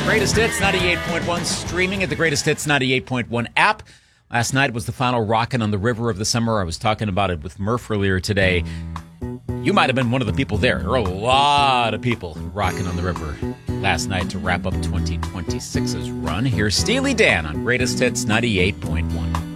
Greatest Hits 98.1, streaming at the Greatest Hits 98.1 app. Last night was the final Rockin' on the River of the summer. I was talking about it with Murph earlier today. You might have been one of the people there. There were a lot of people rocking on the river last night to wrap up 2026's run. Here's Steely Dan on Greatest Hits 98.1.